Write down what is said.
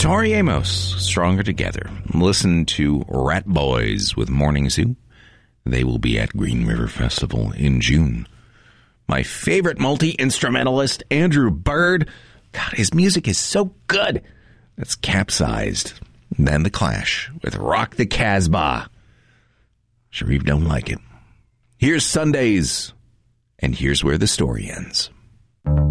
Tori Amos, Stronger Together. Listen to Rat Boys with Morning Zoo. They will be at Green River Festival in June. My favorite multi-instrumentalist, Andrew Bird. God, his music is so good. That's Capsized. Then The Clash with Rock the Casbah. Sharif don't like it. Here's Sundays. And here's where the story ends.